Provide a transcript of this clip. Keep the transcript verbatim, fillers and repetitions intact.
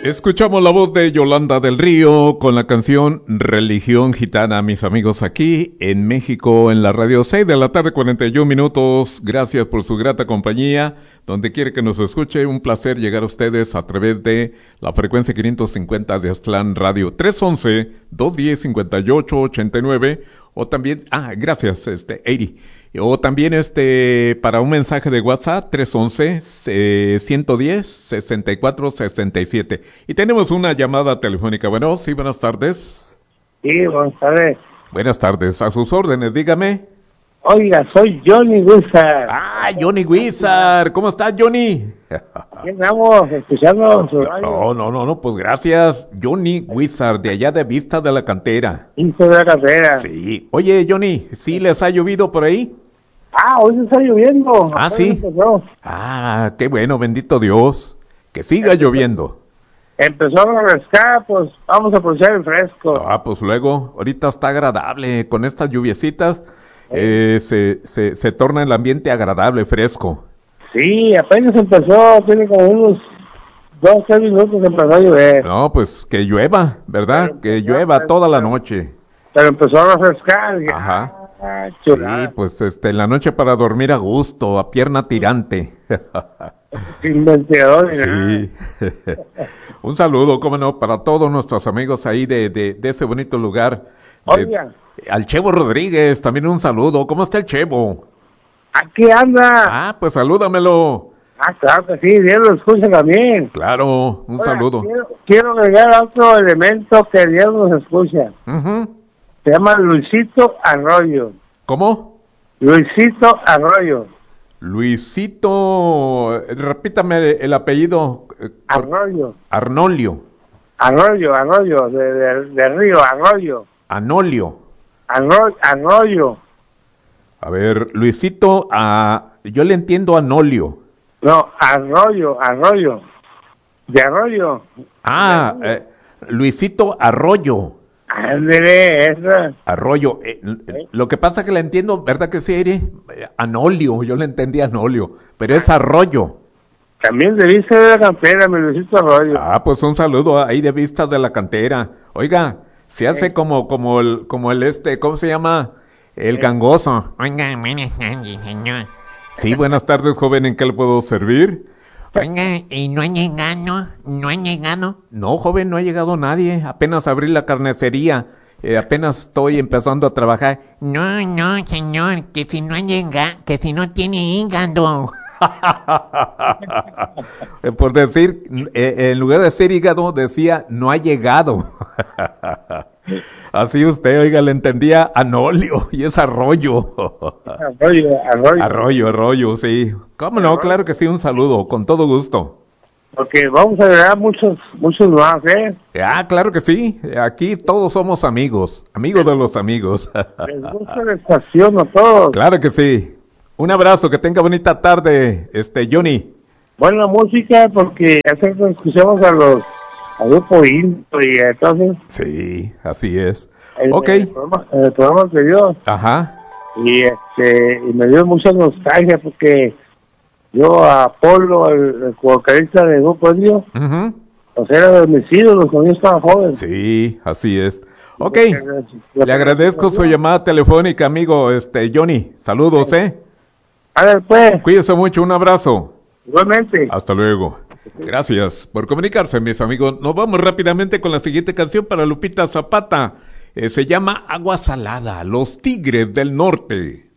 Escuchamos la voz de Yolanda del Río con la canción Religión Gitana, mis amigos, aquí en México, en la radio, seis de la tarde, cuarenta y un minutos. Gracias por su grata compañía. Donde quiere que nos escuche, un placer llegar a ustedes a través de la frecuencia quinientos cincuenta de Aztlán Radio, tres once, dos diez, cincuenta y ocho ochenta y nueve, o también, ah, gracias, este, ochenta. O también este para un mensaje de WhatsApp tres once, ciento diez, sesenta y cuatro sesenta y siete. Y tenemos una llamada telefónica. Bueno, sí, buenas tardes. Sí, buenas tardes. Buenas tardes, a sus órdenes, dígame. Oiga, soy Johnny Wizard. Ah, Johnny Wizard, ¿cómo estás, Johnny? Aquí andamos, escuchando su radio. No, no, no, no, pues gracias, Johnny Wizard, de allá de Vista de la Cantera. Vista de la Cantera. Sí. Oye, Johnny, ¿sí les ha llovido por ahí? Ah, hoy se está lloviendo. Ah, sí. Empezó. Ah, qué bueno, bendito Dios. Que siga empezó, lloviendo. Empezó a refrescar, pues vamos a aprovechar el fresco. Ah, pues luego, ahorita está agradable. Con estas lluviecitas eh, se, se, se torna el ambiente agradable, fresco. Sí, apenas empezó, tiene como unos dos, tres minutos empezó a llover. No, pues que llueva, ¿verdad? Pero que llueva toda la noche. Pero empezó a refrescar. Ajá. Ah, sí, pues este, en la noche para dormir a gusto, a pierna tirante. Sin ventilador. Sí. Un saludo, cómo no, para todos nuestros amigos ahí de, de, de ese bonito lugar. Oiga. Al Chevo Rodríguez, también un saludo. ¿Cómo está el Chevo? Aquí anda. Ah, pues salúdamelo. Ah, claro que sí, Dios lo escucha también. Claro, un Oiga, saludo. Quiero, quiero agregar otro elemento que Dios nos escucha. Uh-huh. Se llama Luisito Arroyo. ¿Cómo? Luisito Arroyo. Luisito, repítame el apellido. Arroyo. Arnolio. Arroyo, Arroyo, de, de, de Río, Arroyo. Anolio. Arroyo, Arroyo. A ver, Luisito, a, yo le entiendo Anolio. No, Arroyo, Arroyo. De Arroyo. Ah, de Arroyo. Eh, Luisito Arroyo. Ándele, eso. Arroyo. Eh, ¿Eh? Lo que pasa es que le entiendo, ¿verdad que sí, Eri? Anolio, yo le entendí Anolio, pero es Arroyo. También de Vista de la Cantera, mi Luisito Arroyo. Ah, pues un saludo ahí de Vista de la Cantera. Oiga, se hace ¿Eh? como como el como el este, ¿cómo se llama? El ¿Eh? gangoso. Oiga, buenas tardes, señor. Sí, buenas tardes, joven, ¿en qué le puedo servir? Oiga, ¿y no ha llegado? ¿No ha llegado? No, joven, no ha llegado nadie. Apenas abrí la carnicería. Eh, apenas estoy empezando a trabajar. No, no, señor, que si no ha llegado, que si no tiene hígado. Por decir, eh, en lugar de decir hígado, decía no ha llegado. Así usted, oiga, le entendía Anolio y es Arroyo. Arroyo, Arroyo. Arroyo, Arroyo, sí. ¿Cómo no? Claro que sí, un saludo, con todo gusto. Porque vamos a agregar muchos, muchos más, ¿eh? Ah, claro que sí. Aquí todos somos amigos, amigos de los amigos. Les gusta la estación a todos. Claro que sí. Un abrazo, que tenga bonita tarde, este Johnny. Buena música, porque hace que escuchamos a los a Grupo Indio y entonces. Sí, así es. El, ok. El programa, el programa anterior. Ajá. Y este y me dio mucha nostalgia porque yo a Polo, el, el vocalista del Grupo Indio, uh-huh. pues era de mis ídolos cuando yo estaba joven. Sí, así es. Ok, le agradezco su llamada telefónica, amigo este Johnny. Saludos, sí. ¿eh? A ver, pues. Cuídese mucho, un abrazo. Igualmente. Hasta luego. Gracias por comunicarse, mis amigos. Nos vamos rápidamente con la siguiente canción para Lupita Zapata. Eh, se llama Agua Salada, Los Tigres del Norte.